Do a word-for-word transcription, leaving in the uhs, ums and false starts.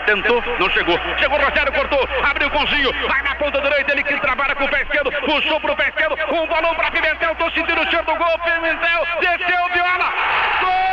tentou, não chegou. Chegou o Rogério, cortou, abriu com o Zinho, vai na ponta direita, ele que trabalha com o pé esquerdo, puxou pro pé esquerdo, um balão para Pimentel, tô sentindo o cheiro do gol, Pimentel, desceu, viola.